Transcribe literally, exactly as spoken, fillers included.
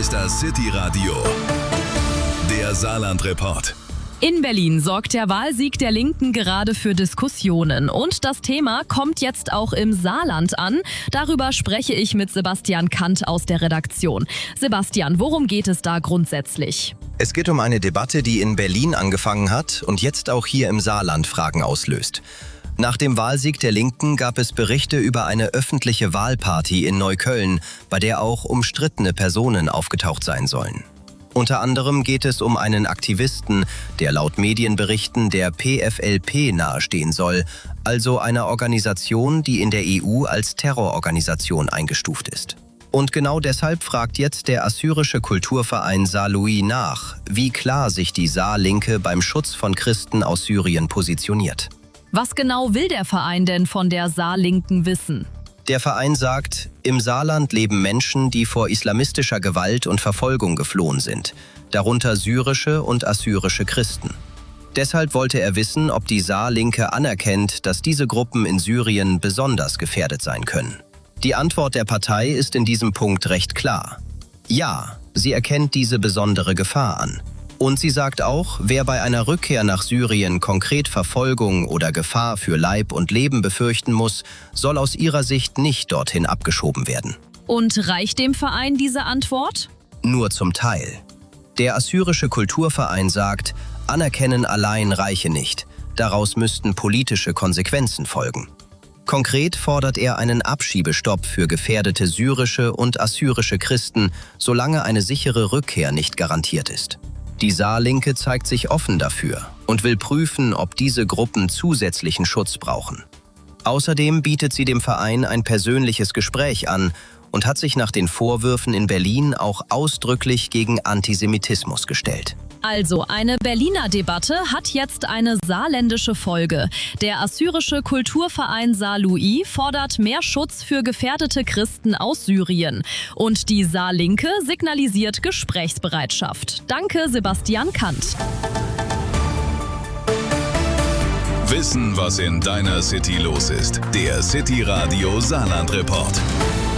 ist das City-Radio, der Saarland-Report. In Berlin sorgt der Wahlsieg der Linken gerade für Diskussionen. Und das Thema kommt jetzt auch im Saarland an. Darüber spreche ich mit Sebastian Kant aus der Redaktion. Sebastian, worum geht es da grundsätzlich? Es geht um eine Debatte, die in Berlin angefangen hat und jetzt auch hier im Saarland Fragen auslöst. Nach dem Wahlsieg der Linken gab es Berichte über eine öffentliche Wahlparty in Neukölln, bei der auch umstrittene Personen aufgetaucht sein sollen. Unter anderem geht es um einen Aktivisten, der laut Medienberichten der P F L P nahestehen soll, also einer Organisation, die in der E U als Terrororganisation eingestuft ist. Und genau deshalb fragt jetzt der assyrische Kulturverein Saarlouis nach, wie klar sich die Saarlinke beim Schutz von Christen aus Syrien positioniert. Was genau will der Verein denn von der Saarlinken wissen? Der Verein sagt, im Saarland leben Menschen, die vor islamistischer Gewalt und Verfolgung geflohen sind, darunter syrische und assyrische Christen. Deshalb wollte er wissen, ob die Saarlinke anerkennt, dass diese Gruppen in Syrien besonders gefährdet sein können. Die Antwort der Partei ist in diesem Punkt recht klar. Ja, sie erkennt diese besondere Gefahr an. Und sie sagt auch, wer bei einer Rückkehr nach Syrien konkret Verfolgung oder Gefahr für Leib und Leben befürchten muss, soll aus ihrer Sicht nicht dorthin abgeschoben werden. Und reicht dem Verein diese Antwort? Nur zum Teil. Der assyrische Kulturverein sagt, anerkennen allein reiche nicht. Daraus müssten politische Konsequenzen folgen. Konkret fordert er einen Abschiebestopp für gefährdete syrische und assyrische Christen, solange eine sichere Rückkehr nicht garantiert ist. Die Saarlinke zeigt sich offen dafür und will prüfen, ob diese Gruppen zusätzlichen Schutz brauchen. Außerdem bietet sie dem Verein ein persönliches Gespräch an und hat sich nach den Vorwürfen in Berlin auch ausdrücklich gegen Antisemitismus gestellt. Also, eine Berliner Debatte hat jetzt eine saarländische Folge. Der assyrische Kulturverein Saarlouis fordert mehr Schutz für gefährdete Christen aus Syrien. Und die Saarlinke signalisiert Gesprächsbereitschaft. Danke, Sebastian Kant. Wissen, was in deiner City los ist. Der City-Radio Saarland-Report.